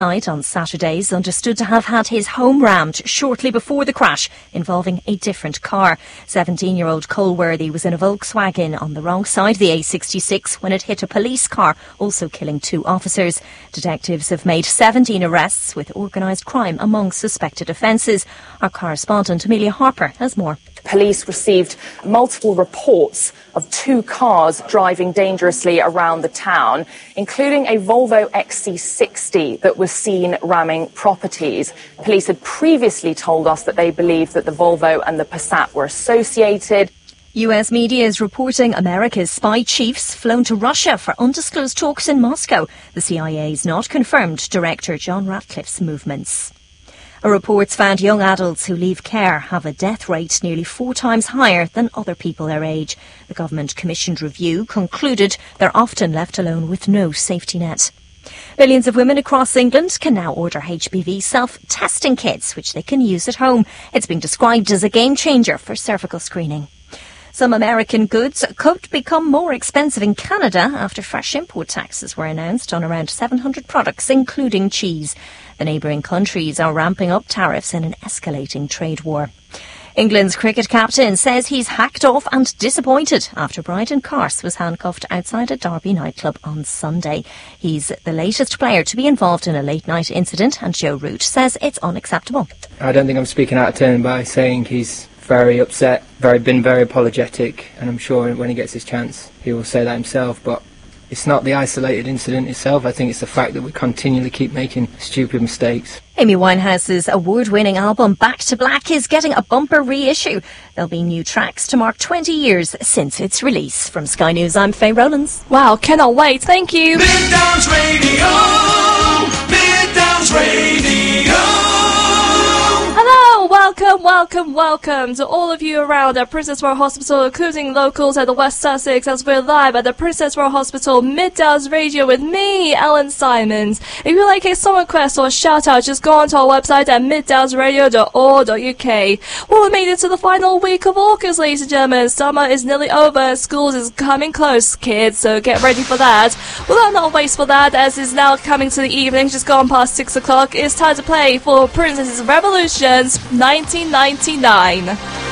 On Saturday is understood to have had his home rammed shortly before the crash involving a different car. 17-year-old Colworthy was in a Volkswagen on the wrong side of the A66 when it hit a police car, also killing 2 officers. Detectives have made 17 arrests with organised crime among suspected offences. Our correspondent Amelia Harper has more. Police received multiple reports of 2 cars driving dangerously around the town, including a Volvo XC60 that was seen ramming properties. Police had previously told us that they believed that the Volvo and the Passat were associated. US media is reporting America's spy chiefs flown to Russia for undisclosed talks in Moscow. The CIA's not confirmed Director John Ratcliffe's movements. A report's found young adults who leave care have a death rate nearly 4 times higher than other people their age. The government-commissioned review concluded they're often left alone with no safety net. Millions of women across England can now order HPV self-testing kits, which they can use at home. It's been described as a game-changer for cervical screening. Some American goods could become more expensive in Canada after fresh import taxes were announced on around 700 products, including cheese. The neighbouring countries are ramping up tariffs in an escalating trade war. England's cricket captain says he's hacked off and disappointed after Bryden Carse was handcuffed outside a Derby nightclub on Sunday. He's the latest player to be involved in a late-night incident, and Joe Root says it's unacceptable. I don't think I'm speaking out of turn by saying he's very upset, been very apologetic, and I'm sure when he gets his chance he will say that himself. But it's not the isolated incident itself. I think it's the fact that we continually keep making stupid mistakes. Amy Winehouse's award-winning album Back to Black is getting a bumper reissue. There'll be new tracks to mark 20 years since its release. From Sky News, I'm Faye Rowlands. Wow, cannot wait. Thank you. Midtowns Radio. Midtowns Radio. Hello, welcome to all of you around at Princess Royal Hospital, including locals at the West Sussex, as we're live at the Princess Royal Hospital Midtowns Radio with me, Ellen Simons. If you'd like a song request or a shout out, just go onto our website at midtownsradio.org.uk. Well, we made it to the final week of August, ladies and gentlemen. Summer is nearly over, schools is coming close, kids, so get ready for that. Well, not waste for that, as it's now coming to the evening, just gone past 6 o'clock. It's time to play for Princess Revolutions 1999.